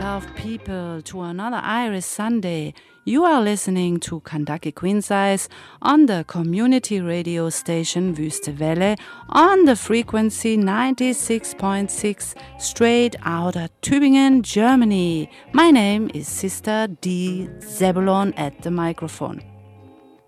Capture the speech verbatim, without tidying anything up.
love people, to another Iris Sunday. You are listening to Kandaki Queensize on the community radio station Wüste Welle on the frequency ninety-six point six straight out of Tübingen, Germany. My name is Sister D. Zebulon at the microphone.